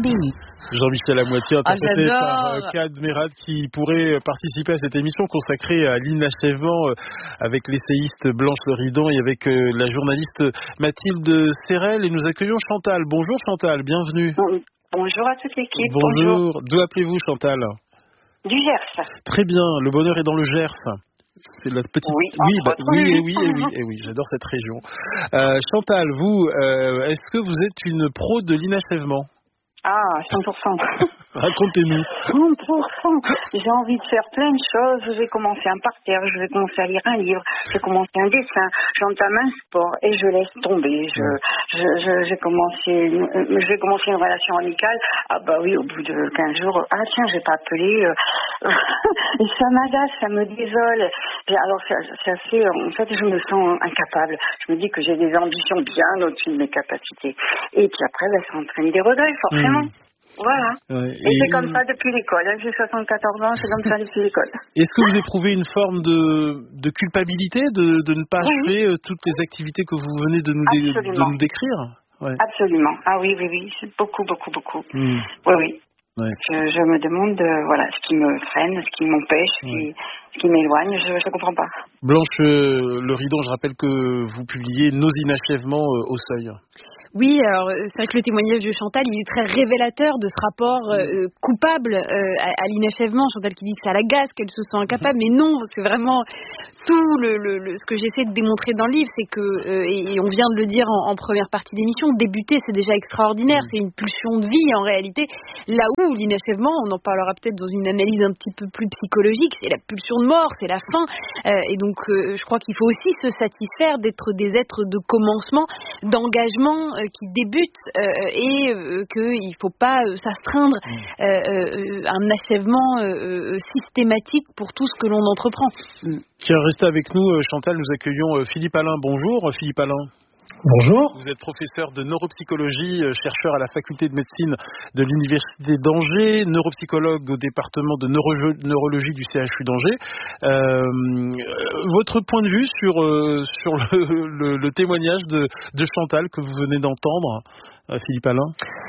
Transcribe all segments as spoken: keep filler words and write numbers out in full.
B. Jean-Michel à moitié interprété ah, par euh, Kad Merad qui pourrait participer à cette émission consacrée à l'inachèvement euh, avec l'essayiste Blanche Leridon et avec euh, la journaliste Mathilde Serrel. Et nous accueillons Chantal. Bonjour Chantal, bienvenue. Bonjour à toute l'équipe. Bonjour. Bonjour. D'où appelez-vous Chantal? Du Gers. Très bien, le bonheur est dans le Gers. C'est la petite. Oui, oui, bah, autres, oui, oui, et oui, et oui, et oui, j'adore cette région. Euh, Chantal, vous, euh, est-ce que vous êtes une pro de l'inachèvement? Ah, cent pour cent. Racontez-nous. cent pour cent. J'ai envie de faire plein de choses. Je vais commencer un parterre, je vais commencer à lire un livre, je vais commencer un dessin, j'entame un sport et je laisse tomber. Je, je, je, j'ai commencé, une, je vais commencer une relation amicale. Ah bah oui, au bout de quinze jours, ah tiens, j'ai pas appelé. Euh, et ça m'agace, ça me désole. Et alors ça, ça fait, en fait, je me sens incapable. Je me dis que j'ai des ambitions bien au-dessus de mes capacités. Et puis après, bah, ça entraîne des regrets, forcément. Mmh. Voilà. Euh, et, et c'est comme ça depuis l'école. J'ai soixante-quatorze ans, c'est comme ça depuis l'école. Est-ce que vous éprouvez une forme de, de culpabilité de, de ne pas oui. achever toutes les activités que vous venez de nous, dé, de nous décrire? Ouais. Absolument. Ah oui, oui, oui. C'est beaucoup, beaucoup, beaucoup. Mmh. Oui, oui. Ouais. Je, je me demande euh, voilà, ce qui me freine, ce qui m'empêche, ce qui, ce qui m'éloigne. Je ne comprends pas. Blanche euh, Leridon, je rappelle que vous publiez Nos inachèvements euh, au Seuil. Oui, alors c'est vrai que le témoignage de Chantal, il est très révélateur de ce rapport euh, coupable euh, à, à l'inachèvement. Chantal qui dit que ça l'agace, qu'elle se sent incapable, mais non, c'est vraiment tout le, le, le ce que j'essaie de démontrer dans le livre, c'est que, euh, et, et on vient de le dire en, en première partie d'émission, débuter c'est déjà extraordinaire, c'est une pulsion de vie en réalité. Là où l'inachèvement, on en parlera peut-être dans une analyse un petit peu plus psychologique, c'est la pulsion de mort, c'est la fin. Euh, et donc euh, je crois qu'il faut aussi se satisfaire d'être des êtres de commencement, d'engagement, euh, qui débute euh, et euh, qu'il ne faut pas euh, s'astreindre euh, euh, à un achèvement euh, systématique pour tout ce que l'on entreprend. Tiens, restez avec nous, Chantal, nous accueillons Philippe Alain. Bonjour Philippe Alain. Bonjour. Vous êtes professeur de neuropsychologie, chercheur à la faculté de médecine de l'université d'Angers, neuropsychologue au département de neuro- neurologie du C H U d'Angers. Euh, votre point de vue sur, euh, sur le, le, le témoignage de, de Chantal que vous venez d'entendre, Philippe Alain?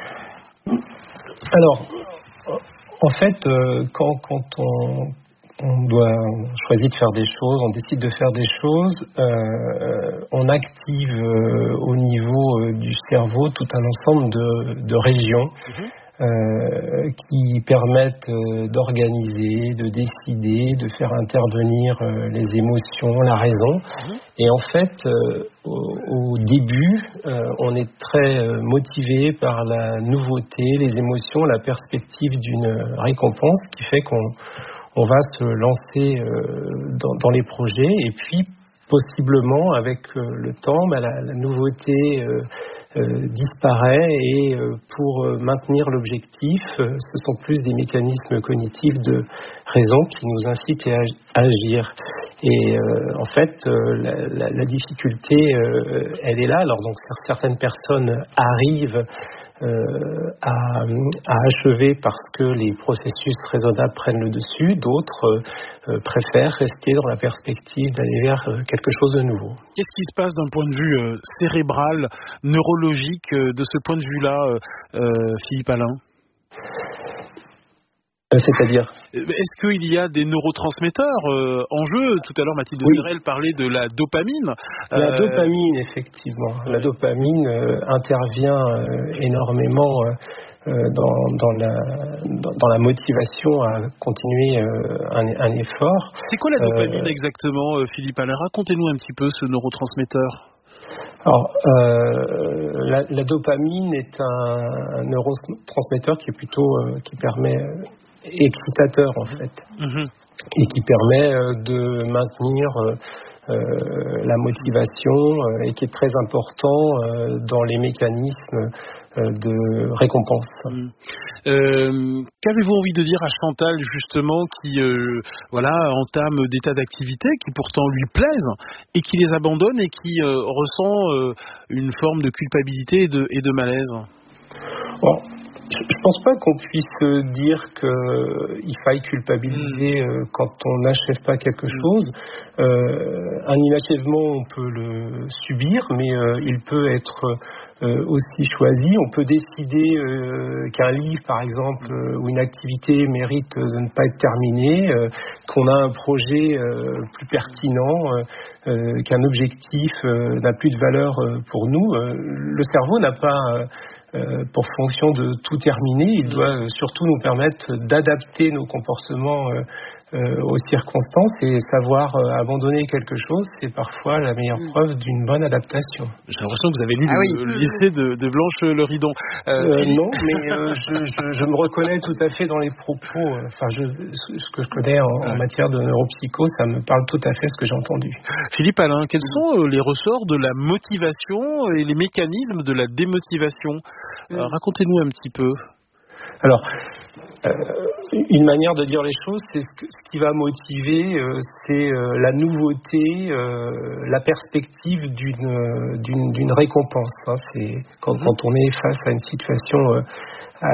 Alors, en fait, euh, quand, quand on... on doit on choisit de faire des choses, on décide de faire des choses, euh, on active euh, au niveau euh, du cerveau tout un ensemble de, de régions mmh. euh, qui permettent euh, d'organiser, de décider, de faire intervenir euh, les émotions, la raison. Mmh. Et en fait, euh, au, au début, euh, on est très euh, motivé par la nouveauté, les émotions, la perspective d'une récompense qui fait qu'on on va se lancer euh, dans, dans les projets et puis possiblement avec euh, le temps, bah, la, la nouveauté euh, euh, disparaît et euh, pour euh, maintenir l'objectif, euh, ce sont plus des mécanismes cognitifs de raison qui nous incitent à agir. Et euh, en fait, euh, la, la, la difficulté, euh, elle est là. Alors donc certaines personnes arrivent Euh, à, à achever parce que les processus raisonnables prennent le dessus, d'autres euh, préfèrent rester dans la perspective d'aller vers euh, quelque chose de nouveau. Qu'est-ce qui se passe d'un point de vue euh, cérébral, neurologique, euh, de ce point de vue-là, euh, euh, Philippe Alain? C'est-à-dire ? Est-ce qu'il y a des neurotransmetteurs euh, en jeu? Tout à l'heure, Mathilde oui. Serrel parlait de la dopamine. La euh... dopamine, effectivement. La dopamine euh, intervient euh, énormément euh, dans, dans, la, dans, dans la motivation à continuer euh, un, un effort. C'est quoi la dopamine euh... exactement, Philippe Alain? Racontez-nous un petit peu ce neurotransmetteur. Alors, euh, la, la dopamine est un, un neurotransmetteur qui est plutôt euh, qui permet euh, excitateur en fait, mmh. et qui permet euh, de maintenir euh, euh, la motivation euh, et qui est très important euh, dans les mécanismes euh, de récompense. Mmh. Euh, qu'avez-vous envie de dire à Chantal justement qui euh, voilà entame des tas d'activités qui pourtant lui plaisent et qui les abandonne et qui euh, ressent euh, une forme de culpabilité et de, et de malaise? Bon. Je ne pense pas qu'on puisse dire qu'il faille culpabiliser mmh. quand on n'achève pas quelque mmh. chose. Euh, un inachèvement, on peut le subir, mais euh, il peut être euh, aussi choisi. On peut décider euh, qu'un livre, par exemple, euh, ou une activité mérite de ne pas être terminé, euh, qu'on a un projet euh, plus pertinent, euh, euh, qu'un objectif euh, n'a plus de valeur euh, pour nous. Euh, le cerveau n'a pas... Euh, Euh, pour fonction de tout terminer, il doit euh, surtout nous permettre d'adapter nos comportements euh, euh, aux circonstances, et savoir euh, abandonner quelque chose, c'est parfois la meilleure mmh. preuve d'une bonne adaptation. J'ai l'impression que vous avez lu ah le, oui. le lycée de, de Blanche Le Ridon. Euh, euh, non, mais euh, je, je, je me reconnais tout à fait dans les propos. Enfin, je, ce que je connais en, en matière de neuropsycho, ça me parle tout à fait ce que j'ai entendu. Philippe Alain, quels sont les ressorts de la motivation et les mécanismes de la démotivation ? mmh. euh, Racontez-nous un petit peu. Alors, euh, une manière de dire les choses, c'est ce, que, ce qui va motiver, euh, c'est euh, la nouveauté, euh, la perspective d'une, d'une, d'une récompense. Hein. C'est quand, quand on est face à une situation euh, à,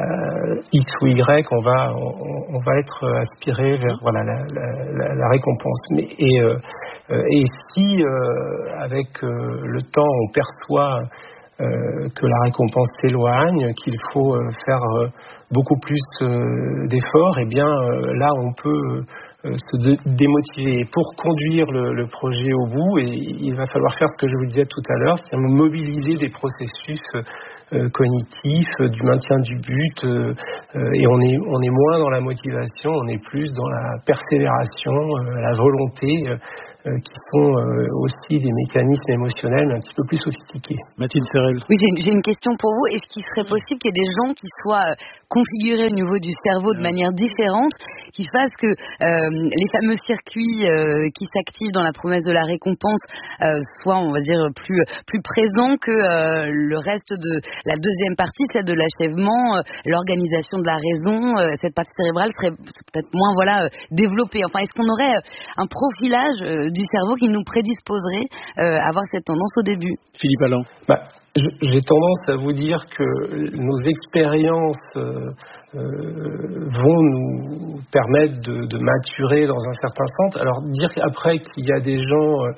à X ou Y, on va, on, on va être aspiré vers voilà la, la, la récompense. Mais, et, euh, et si, euh, avec euh, le temps, on perçoit Euh, que la récompense s'éloigne, qu'il faut euh, faire euh, beaucoup plus euh, d'efforts, et eh bien euh, là on peut euh, se dé- démotiver. Et pour conduire le, le projet au bout, et il va falloir faire ce que je vous disais tout à l'heure, c'est-à-dire mobiliser des processus euh, cognitifs, euh, du maintien du but, euh, euh, et on est, on est moins dans la motivation, on est plus dans la persévération, euh, la volonté, euh, Euh, qui sont euh, aussi des mécanismes émotionnels mais un petit peu plus sophistiqués. Mathilde Serrel. Oui, j'ai une, j'ai une question pour vous. Est-ce qu'il serait possible qu'il y ait des gens qui soient configurés au niveau du cerveau de manière différente, qui fassent que euh, les fameux circuits euh, qui s'activent dans la promesse de la récompense euh, soient, on va dire, plus, plus présents que euh, le reste de la deuxième partie, celle de l'achèvement, euh, l'organisation de la raison, euh, cette partie cérébrale serait peut-être moins voilà, euh, développée. Enfin, est-ce qu'on aurait un profilage euh, du cerveau qui nous prédisposerait euh, à avoir cette tendance au début? Philippe Alain. Bah, j'ai tendance à vous dire que nos expériences euh, euh, vont nous permettre de, de maturer dans un certain sens. Alors dire après qu'il y a des gens euh,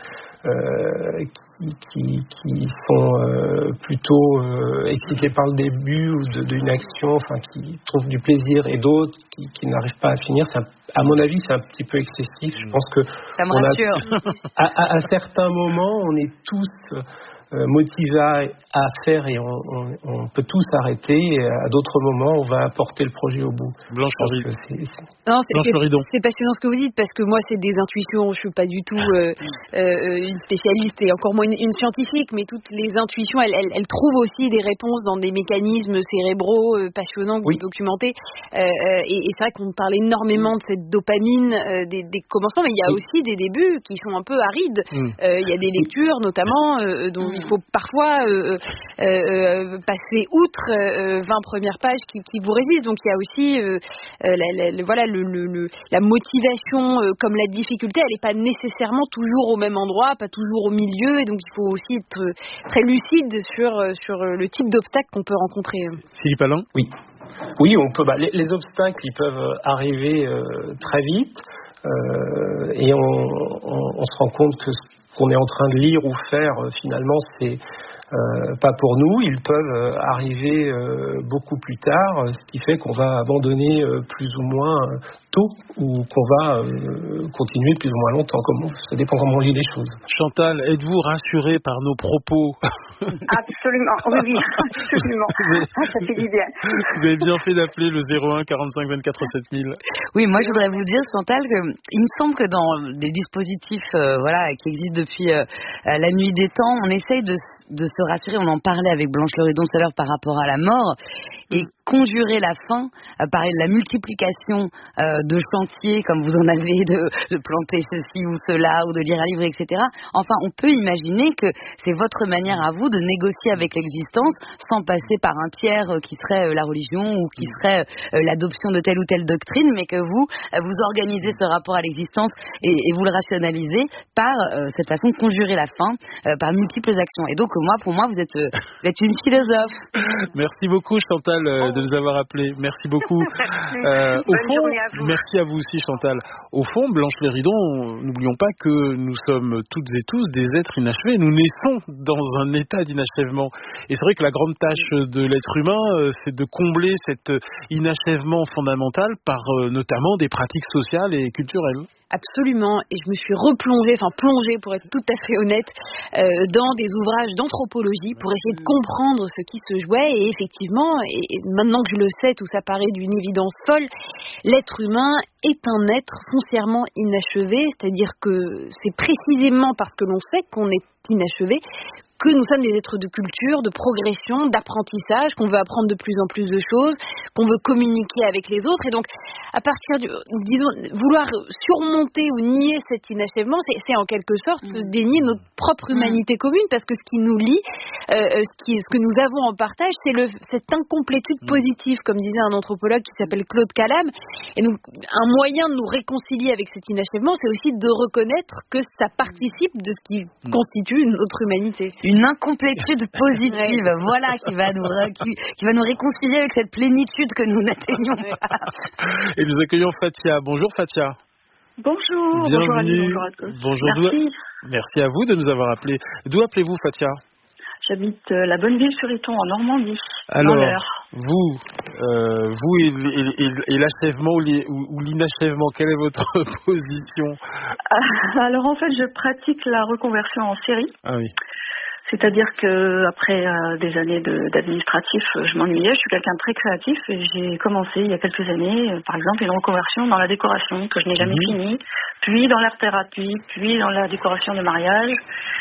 euh, qui, qui, qui sont euh, plutôt euh, excités par le début ou de, d'une action, enfin qui trouvent du plaisir, et d'autres qui, qui n'arrivent pas à finir, c'est un, à mon avis c'est un petit peu excessif. Je pense que ça me on rassure. A, à, à, à certains moments on est tous Euh, motivés à, à faire, et on, on, on peut tous arrêter, et à d'autres moments on va apporter le projet au bout. Blanche Je pense que c'est, c'est... Non, c'est, Blanche Le Ridon. c'est passionnant ce que vous dites, parce que moi c'est des intuitions, je suis pas du tout euh, euh, une spécialiste et encore moins une, une scientifique, mais toutes les intuitions elles, elles, elles trouvent aussi des réponses dans des mécanismes cérébraux euh, passionnants que oui. vous documentez, euh, et, et c'est vrai qu'on parle énormément de cette dopamine euh, des, des commencements, mais il y a oui. aussi des débuts qui sont un peu arides. mm. euh, il y a des lectures notamment euh, dont mm. il faut parfois euh, euh, euh, passer outre euh, vingt premières pages qui, qui vous résistent. Donc il y a aussi euh, euh, la, la, la, voilà, le, le, le, la motivation euh, comme la difficulté, elle n'est pas nécessairement toujours au même endroit, pas toujours au milieu, et donc il faut aussi être très lucide sur, sur le type d'obstacles qu'on peut rencontrer. Philippe Alain. Oui, oui, on peut. Bah, les, les obstacles, ils peuvent arriver euh, très vite, euh, et on, on, on se rend compte que qu'on est en train de lire ou faire, finalement, c'est euh, pas pour nous. Ils peuvent euh, arriver euh, beaucoup plus tard, ce qui fait qu'on va abandonner euh, plus ou moins tôt, ou qu'on va euh, continuer plus ou moins longtemps. Comme, ça dépend comment on lit les choses. Chantal, êtes-vous rassurée par nos propos? Absolument, oui, oui, absolument. avez, ah, ça fait du bien. Vous avez bien fait d'appeler le zéro un quarante-cinq vingt-quatre sept mille. Oui, moi je voudrais vous dire, Chantal, que il me semble que dans des dispositifs euh, voilà, qui existent depuis euh, la nuit des temps, on essaye de, de se rassurer. On en parlait avec Blanche Le Ridon tout à l'heure par rapport à la mort, et conjurer la fin euh, par la multiplication euh, de chantiers, comme vous en avez, de, de planter ceci ou cela, ou de lire un livre, et cetera. Enfin, on peut imaginer que c'est votre manière à vous de négocier avec l'existence sans passer par un tiers euh, qui serait euh, la religion, ou qui serait euh, l'adoption de telle ou telle doctrine, mais que vous, euh, vous organisez ce rapport à l'existence et, et vous le rationalisez par euh, cette façon de conjurer la fin euh, par multiples actions. Et donc, moi, pour moi, vous êtes, euh, vous êtes une philosophe. Merci beaucoup, Chantal. Chantal euh, de nous avoir appelés. Merci beaucoup. Euh, au Bonne fond, journée à vous. merci à vous aussi Chantal. Au fond, Blanche Léridon, n'oublions pas que nous sommes toutes et tous des êtres inachevés. Nous naissons dans un état d'inachèvement. Et c'est vrai que la grande tâche de l'être humain, euh, c'est de combler cet inachèvement fondamental par euh, notamment des pratiques sociales et culturelles. Absolument, et je me suis replongée, enfin plongée pour être tout à fait honnête, euh, dans des ouvrages d'anthropologie pour essayer de comprendre ce qui se jouait. Et effectivement, et, et maintenant que je le sais, tout ça paraît d'une évidence folle, l'être humain est un être foncièrement inachevé, c'est-à-dire que c'est précisément parce que l'on sait qu'on est inachevé que nous sommes des êtres de culture, de progression, d'apprentissage, qu'on veut apprendre de plus en plus de choses, qu'on veut communiquer avec les autres. Et donc, à partir du, disons, vouloir surmonter ou nier cet inachèvement, c'est, c'est en quelque sorte se dénier notre propre humanité commune, parce que ce qui nous lie, euh, ce, qui, ce que nous avons en partage, c'est le, cette incomplétude positive, comme disait un anthropologue qui s'appelle Claude Calame. Et donc, un moyen de nous réconcilier avec cet inachèvement, c'est aussi de reconnaître que ça participe de ce qui constitue notre humanité. Une incomplétude positive, voilà, qui va nous qui, qui va nous réconcilier avec cette plénitude que nous n'atteignons pas. Et nous accueillons Fatia. Bonjour Fatia. Bonjour, Bienvenue. bonjour à tous, bonjour à tous. Bonjour. Merci. Merci à vous de nous avoir appelés. D'où appelez-vous Fatia? J'habite euh, la bonne ville sur Iton en Normandie. Alors, dans l'Eure. vous, euh, vous et, et, et, et l'achèvement ou, les, ou, ou l'inachèvement, quelle est votre position? Alors en fait, je pratique la reconversion en série. Ah oui. C'est-à-dire que après euh, des années de, d'administratif, je m'ennuyais. Je suis quelqu'un de très créatif et j'ai commencé il y a quelques années, euh, par exemple, une reconversion dans la décoration que je n'ai jamais mmh. finie, puis dans l'art-thérapie, puis dans la décoration de mariage.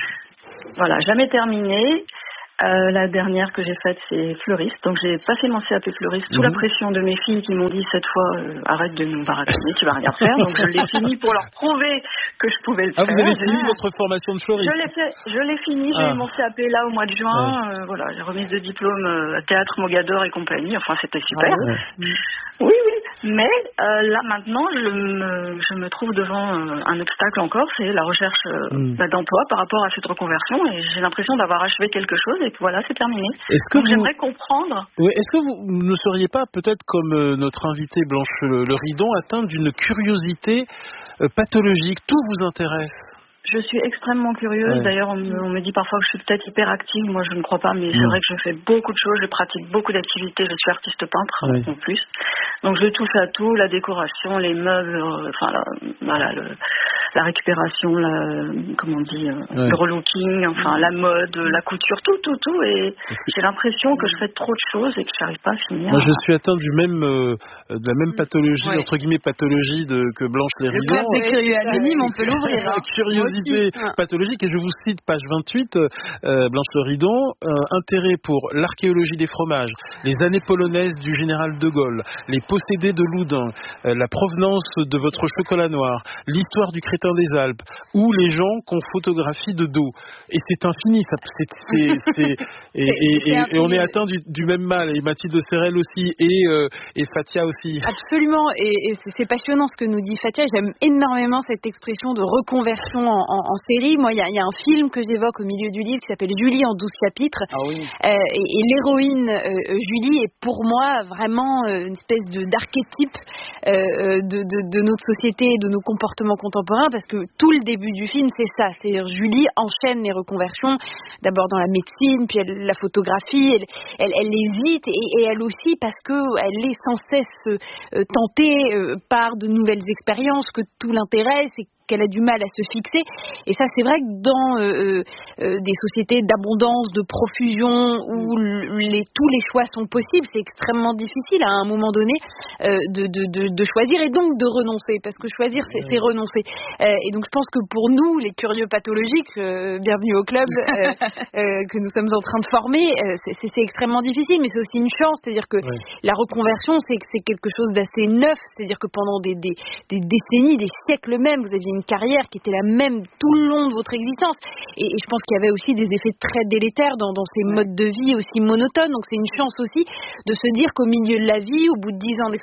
Voilà, jamais terminé. Euh, la dernière que j'ai faite, c'est fleuriste. Donc j'ai passé mon C A P fleuriste sous mmh. la pression de mes filles qui m'ont dit cette fois euh, arrête de nous baratonner, tu vas rien faire. Donc je l'ai fini pour leur prouver que je pouvais le ah, faire. Ah, vous avez fini votre formation de fleuriste? Je l'ai fait, je l'ai fini. Ah. J'ai eu mon C A P là au mois de juin. Ouais. Euh, voilà, j'ai remise de diplôme euh, théâtre Mogador et compagnie. Enfin, c'était super. Ah, ouais. Oui, oui. Mais euh, là maintenant, je me, je me trouve devant euh, un obstacle encore, c'est la recherche euh, mmh. bah, d'emploi par rapport à cette reconversion. Et j'ai l'impression d'avoir achevé quelque chose. Et voilà, c'est terminé. Est-ce que Donc vous... j'aimerais comprendre. Oui, est-ce que vous ne seriez pas, peut-être comme euh, notre invitée Blanche Léridon, atteinte d'une curiosité euh, pathologique? Tout vous intéresse? Je suis extrêmement curieuse. Ouais. D'ailleurs, on me, on me dit parfois que je suis peut-être hyperactive. Moi, je ne crois pas, mais mmh. c'est vrai que je fais beaucoup de choses. Je pratique beaucoup d'activités. Je suis artiste peintre ouais. en plus. Donc, je touche à tout, la décoration, les meubles, euh, enfin, la, voilà, le, la récupération, la, comment on dit, euh, ouais. le relooking, enfin, la mode, la couture, tout, tout, tout. Et que... j'ai l'impression que je fais trop de choses et que je n'arrive pas à finir. Moi, je suis atteinte du même, euh, de la même pathologie, ouais. entre guillemets, pathologie de, que Blanche Léridon. Le club des curieux anonymes, on peut l'ouvrir. Hein. Curiosité pathologique, et je vous cite page vingt-huit, euh, Blanche Léridon, euh, intérêt pour l'archéologie des fromages, les années polonaises du général de Gaulle, les possédés de Loudun, euh, la provenance de votre chocolat noir, l'histoire du crétin des Alpes, ou les gens qu'on photographie de dos. Et c'est infini, ça, c'est, c'est, c'est, et, et, et, et on est atteint du, du même mal, et Mathilde Serrel aussi, et, euh, et Fatia aussi. Absolument, et, et c'est, c'est passionnant ce que nous dit Fatia. J'aime énormément cette expression de reconversion en, en, en série. Moi, il y, y a un film que j'évoque au milieu du livre qui s'appelle Julie en douze chapitres. Ah oui. euh, et, et l'héroïne euh, Julie est pour moi vraiment euh, une espèce de, d'archétype euh, de, de, de notre société et de nos comportements contemporains, parce que tout le début du film, c'est ça. C'est-à-dire Julie enchaîne les reconversions, d'abord dans la médecine, puis elle, la photographie. Elle, elle, elle hésite, et, et elle aussi, parce qu'elle est sans cesse euh, tentée euh, par de nouvelles expériences, que tout l'intéresse, et qu'elle a du mal à se fixer. Et ça, c'est vrai que dans euh, euh, des sociétés d'abondance, de profusion, où les, tous les choix sont possibles, c'est extrêmement difficile à un moment donné euh, de, de, de, de choisir et donc de renoncer, parce que choisir, c'est, c'est renoncer. Euh, et donc, je pense que pour nous, les curieux pathologiques, euh, bienvenue au club, euh, euh, que nous sommes en train de former, euh, c'est, c'est, c'est extrêmement difficile, mais c'est aussi une chance. C'est-à-dire que ouais. la reconversion, c'est, c'est quelque chose d'assez neuf. C'est-à-dire que pendant des, des, des décennies, des siècles même, vous aviez une carrière qui était la même tout le long de votre existence. Et, et je pense qu'il y avait aussi des effets très délétères dans, dans ces modes de vie aussi monotones. Donc c'est une chance aussi de se dire qu'au milieu de la vie, au bout de dix ans d'expérience,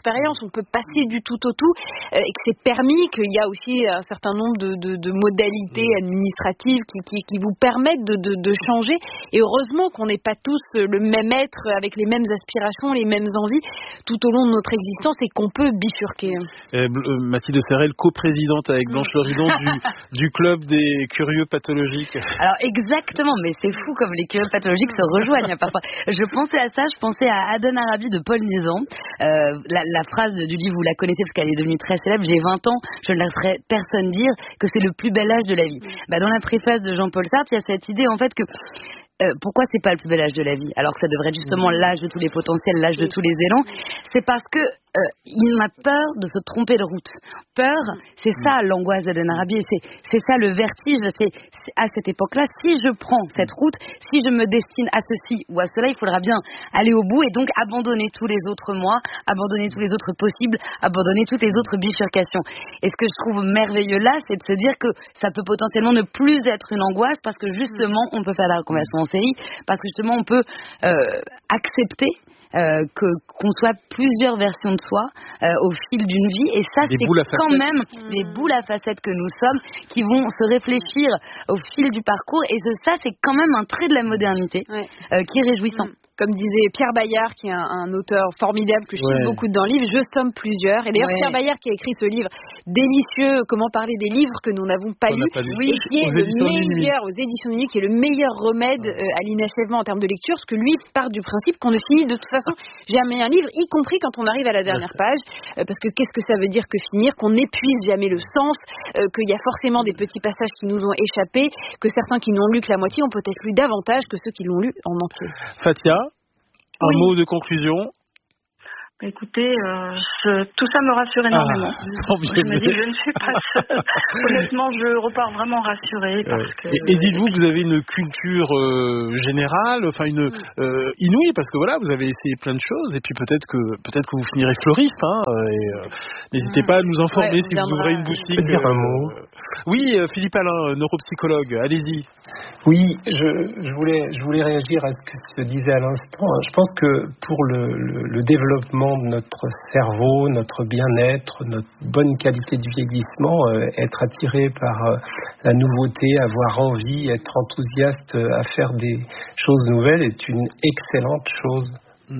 expérience, on peut passer du tout au tout, euh, et que c'est permis, qu'il y a aussi un certain nombre de, de, de modalités administratives qui, qui, qui vous permettent de, de, de changer. Et heureusement qu'on n'est pas tous le même être, avec les mêmes aspirations, les mêmes envies, tout au long de notre existence, et qu'on peut bifurquer. Et, euh, Mathilde Serrel, coprésidente avec Blanche Loridon du, du club des curieux pathologiques. Alors exactement, mais c'est fou comme les curieux pathologiques se rejoignent parfois. Je pensais à ça, je pensais à Aden Arabi de Paul Nizan. Euh, la, la phrase du livre, vous la connaissez parce qu'elle est devenue très célèbre. J'ai vingt ans, je ne laisserai personne dire que c'est le plus bel âge de la vie. Bah, dans la préface de Jean-Paul Sartre, il y a cette idée en fait que Euh, pourquoi c'est pas le plus bel âge de la vie alors que ça devrait être justement l'âge de tous les potentiels, l'âge de tous les élans? C'est parce que euh, il a peur de se tromper de route. Peur, c'est ça l'angoisse d'Aden Arabi, c'est, c'est ça le vertige. C'est, c'est à cette époque-là, si je prends cette route, si je me destine à ceci ou à cela, il faudra bien aller au bout et donc abandonner tous les autres mois, abandonner tous les autres possibles, abandonner toutes les autres bifurcations. Et ce que je trouve merveilleux là, c'est de se dire que ça peut potentiellement ne plus être une angoisse parce que justement, on peut faire la reconversion en série, parce que justement, on peut euh, accepter Euh, que qu'on soit plusieurs versions de soi euh, au fil d'une vie, et ça des c'est quand même mmh. les boules à facettes que nous sommes qui vont se réfléchir au fil du parcours, et ce, ça c'est quand même un trait de la modernité ouais. euh, qui est réjouissant. Mmh. Comme disait Pierre Bayard, qui est un, un auteur formidable que je cite ouais. beaucoup dans le livre, je somme plusieurs. Et d'ailleurs, ouais. Pierre Bayard qui a écrit ce livre délicieux, Comment parler des livres que nous n'avons pas lus, oui, et qui est le meilleur, aux éditions Nuit, qui est le meilleur remède ouais. euh, à l'inachèvement en termes de lecture, parce que lui part du principe qu'on ne finit de toute façon jamais un livre, y compris quand on arrive à la dernière page, euh, parce que qu'est-ce que ça veut dire que finir, qu'on n'épuise jamais le sens, euh, qu'il y a forcément des petits passages qui nous ont échappé, que certains qui n'ont lu que la moitié ont peut-être lu davantage que ceux qui l'ont lu en entier. Fathia, un oui. mot de conclusion? Écoutez, euh, je, tout ça me rassure énormément. Ah, je me dis que je ne suis pas seule. Honnêtement, je repars vraiment rassurée. Parce que, et, et dites-vous que vous avez une culture euh, générale, enfin une euh, inouïe, parce que voilà, vous avez essayé plein de choses, et puis peut-être que peut-être que vous finirez fleuriste. Hein, et, euh, n'hésitez mmh. pas à nous informer ouais, si vous ouvrez une boutique. Dire un mot. Euh, oui, Philippe Alain, neuropsychologue, allez-y. Oui, je, je voulais je voulais réagir à ce que se disait à l'instant. Je pense que pour le, le, le développement de notre cerveau, notre bien-être, notre bonne qualité de vieillissement, euh, être attiré par euh, la nouveauté, avoir envie, être enthousiaste à faire des choses nouvelles est une excellente chose.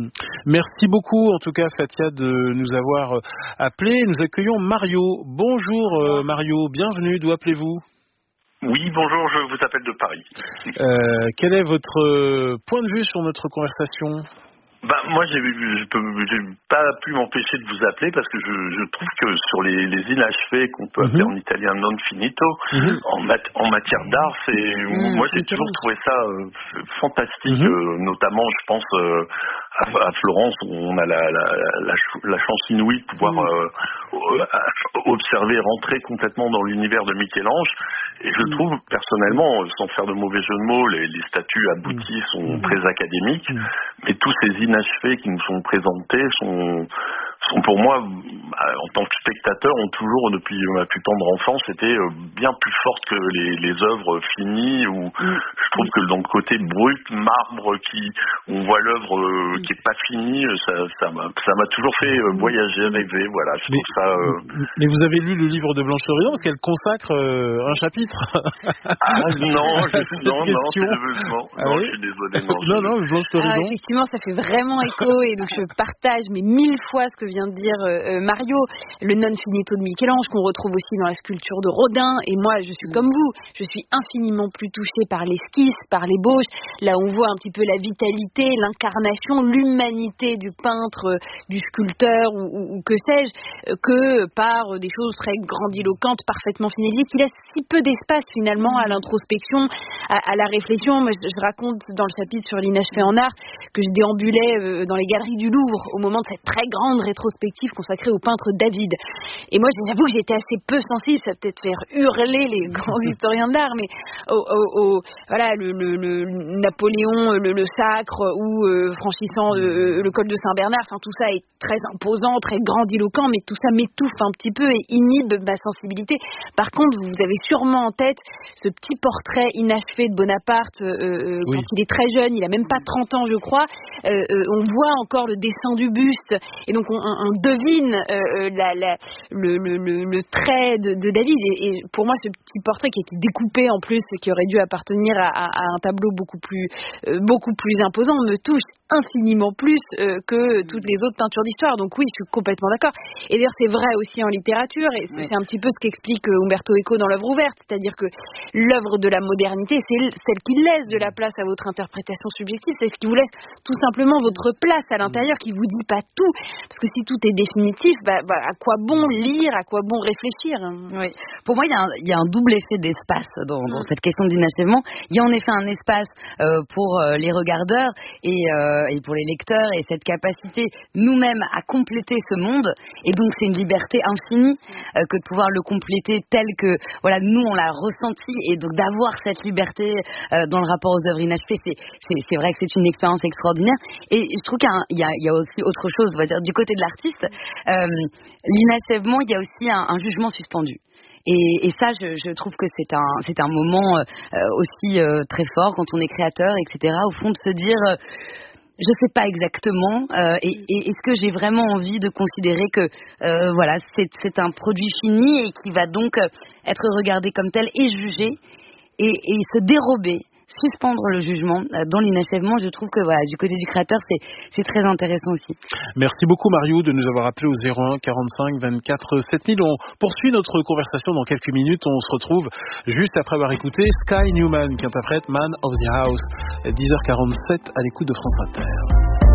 Merci beaucoup en tout cas Fathia de nous avoir appelés. Nous accueillons Mario. Bonjour euh, Mario, bienvenue, d'où appelez-vous? Oui, bonjour, je vous appelle de Paris. Euh, quel est votre point de vue sur notre conversation? Ben, moi, j'ai, je peux, j'ai pas pu m'empêcher de vous appeler parce que je, je trouve que sur les, les inachevés, qu'on peut appeler mm-hmm. en italien non finito, mm-hmm. en, mat, en matière d'art, c'est, mm-hmm. moi j'ai toujours trouvé ça euh, fantastique, mm-hmm. euh, notamment, je pense, euh, à, à Florence, où on a la, la, la, la chance inouïe de pouvoir mm-hmm. euh, observer, rentrer complètement dans l'univers de Michel-Ange. Et je mm-hmm. trouve, personnellement, sans faire de mauvais jeu de mots, les, les statues abouties mm-hmm. sont très académiques, mm-hmm. mais tous ces inachevés qui nous sont présentés sont, sont pour moi, en tant que spectateur, ont toujours, depuis ma plus tendre enfance, été bien plus fortes que les, les œuvres finies, où mm. je trouve que dans le côté brut, marbre, qui, on voit l'œuvre mm. qui est pas finie, ça, ça, m'a, ça m'a toujours fait voyager, rêver, voilà, je mais, trouve ça... Euh... Mais vous avez lu le livre de Blanche Loridon, parce qu'elle consacre euh, un chapitre. Ah non, je, non, non, sérieusement, ah non, oui je suis désolé. Non, non, non, Blanche Loridon. Ah, effectivement, ça fait vraiment écho, et donc je partage mais mille fois ce que vient de dire euh, Mario, le non finito de Michel-Ange qu'on retrouve aussi dans la sculpture de Rodin. Et moi, je suis comme vous, je suis infiniment plus touchée par l'esquisse, par l'ébauche. Là, on voit un petit peu la vitalité, l'incarnation, l'humanité du peintre, du sculpteur ou, ou, ou que sais-je, que par des choses très grandiloquentes, parfaitement finalisées, qui laissent si peu d'espace finalement à l'introspection, à, à la réflexion. Moi, je, je raconte dans le chapitre sur l'inachevé en art que je déambulais dans les galeries du Louvre au moment de cette très grande rétrospective consacrée au peintre David. Et moi, j'avoue que j'étais assez peu sensible, ça va peut-être faire hurler les grands historiens de l'art, mais au, au, au, voilà, le, le, le Napoléon, le, le Sacre, ou euh, franchissant euh, le col de Saint-Bernard, enfin tout ça est très imposant, très grandiloquent, mais tout ça m'étouffe un petit peu et inhibe ma sensibilité. Par contre, vous avez sûrement en tête ce petit portrait inachevé de Bonaparte euh, oui. quand il est très jeune, il a même pas trente ans je crois, euh, euh, on voit encore le dessin du buste, et donc on, on, on devine euh, la, la, le, le, le, le trait de, de David. Et, et pour moi, ce petit portrait qui a été découpé en plus, qui aurait dû appartenir à, à, à un tableau beaucoup plus, euh, beaucoup plus imposant, me touche infiniment plus euh, que toutes les autres peintures d'histoire. Donc oui, je suis complètement d'accord. Et d'ailleurs, c'est vrai aussi en littérature, et c'est, oui. c'est un petit peu ce qu'explique Umberto Eco dans l'œuvre ouverte, c'est-à-dire que l'œuvre de la modernité, c'est celle qui laisse de la place à votre interprétation subjective, c'est ce qui vous laisse tout simplement votre place à l'intérieur, qui vous dit pas tout, parce que si tout est définitif, bah, bah, à quoi bon lire, à quoi bon réfléchir? Oui. Pour moi, il y, y a un double effet d'espace dans, dans cette question d'inachèvement. Il y a en effet un espace euh, pour euh, les regardeurs et euh, et pour les lecteurs, et cette capacité nous-mêmes à compléter ce monde, et donc c'est une liberté infinie euh, que de pouvoir le compléter tel que voilà nous on l'a ressenti, et donc d'avoir cette liberté euh, dans le rapport aux œuvres inachevées, c'est, c'est, c'est vrai que c'est une expérience extraordinaire. Et je trouve qu'il y a, il y a, il y a aussi autre chose, on va dire, du côté de l'artiste, euh, l'inachèvement, il y a aussi un, un jugement suspendu. Et, et ça, je, je trouve que c'est un, c'est un moment euh, aussi euh, très fort quand on est créateur, et cetera, au fond de se dire... Euh, je sais pas exactement, euh, et, et est-ce que j'ai vraiment envie de considérer que euh, voilà, c'est, c'est un produit fini et qui va donc être regardé comme tel et jugé, et, et se dérober, suspendre le jugement euh, dans l'inachèvement. Je trouve que voilà, du côté du créateur, c'est, c'est très intéressant aussi. Merci beaucoup Mariou de nous avoir appelé au zéro un quarante-cinq vingt-quatre sept mille. On poursuit notre conversation dans quelques minutes. On se retrouve juste après avoir écouté Sky Newman qui interprète Man of the House. dix heures quarante-sept à l'écoute de France Inter.